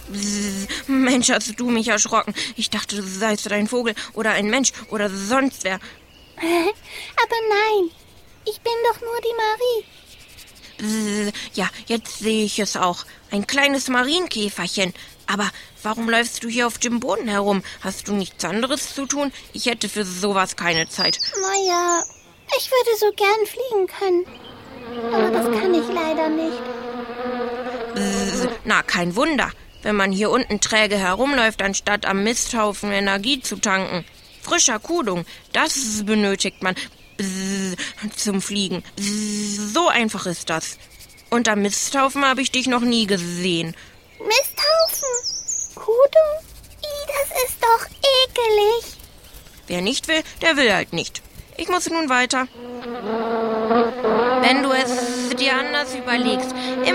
Mensch, hast du mich erschrocken. Ich dachte, du seist ein Vogel oder ein Mensch oder sonst wer. Aber nein, ich bin doch nur die Marie. Ja, jetzt sehe ich es auch. Ein kleines Marienkäferchen. Aber warum läufst du hier auf dem Boden herum? Hast du nichts anderes zu tun? Ich hätte für sowas keine Zeit. Naja, ich würde so gern fliegen können. Aber das kann ich leider nicht. Na, kein Wunder, wenn man hier unten träge herumläuft, anstatt am Misthaufen Energie zu tanken. Frischer Kuhdung, das benötigt man zum Fliegen. So einfach ist das. Und am Misthaufen habe ich dich noch nie gesehen. Misthaufen? Kuhdung? Das ist doch ekelig. Wer nicht will, der will halt nicht. Ich muss nun weiter. Wenn du es dir anders überlegst, immer